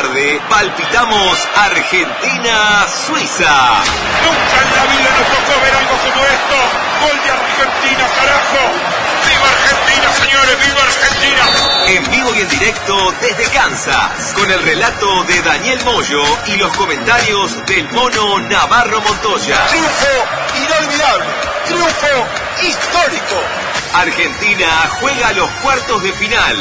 tarde palpitamos Argentina-Suiza. Nunca en la vida nos tocó ver algo como esto. Gol de Argentina, carajo. ¡Viva Argentina, señores! ¡Viva Argentina! En vivo y en directo desde Kansas, con el relato de Daniel Moyo y los comentarios del Mono Navarro Montoya. Triunfo inolvidable, triunfo histórico. Argentina juega a los cuartos de final